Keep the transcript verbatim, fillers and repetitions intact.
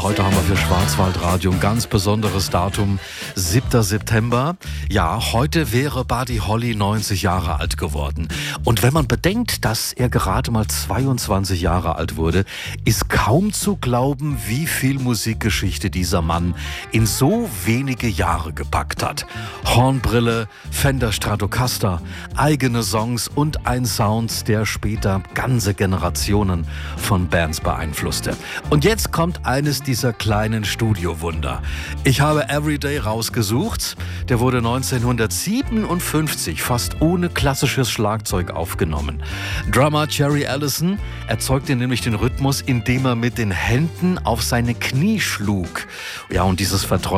heute haben wir für Schwarzwaldradio ein ganz besonderes Datum, siebter September. Ja, heute wäre Buddy Holly neunzig Jahre alt geworden. Und wenn man bedenkt, dass er gerade mal zweiundzwanzig Jahre alt wurde, ist kaum zu glauben, wie viel Musikgeschichte dieser Mann in so wenige Jahre gepackt hat. Hornbrille, Fender Stratocaster, eigene Songs und ein Sound, der später ganze Generationen von Bands beeinflusste. Und jetzt kommt eines dieser kleinen Studiowunder. Ich habe Everyday rausgesucht. Der wurde neunzehnhundertsiebenundfünfzig fast ohne klassisches Schlagzeug aufgenommen. Drummer Jerry Allison erzeugte nämlich den Rhythmus, indem er mit den Händen auf seine Knie schlug. Ja, und dieses verträumte